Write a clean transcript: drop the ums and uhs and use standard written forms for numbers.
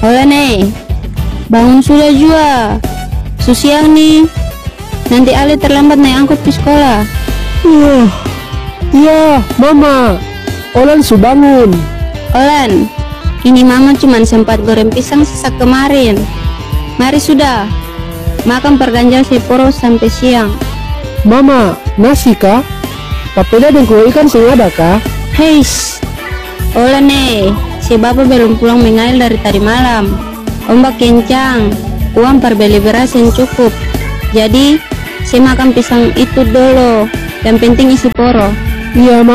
Oleh nih, bangun sudah juga. Siang nih, nanti Ale terlambat naik angkot ke sekolah. Iya, Mama. Olan su bangun. Olan, ini Mama cuman sempat goreng pisang sisa kemarin. Mari sudah, makan perganjal si Poro sampai siang. Mama, nasi kah? Papeda dan kue ikan sudah ada kah? Heis, Olan nih, si Bapak belum pulang mengalir dari tadi malam. Ombak kencang, uang per beli beras yang cukup. Jadi, saya makan pisang itu dulu. Yang penting isi Poro. Iya, Mama.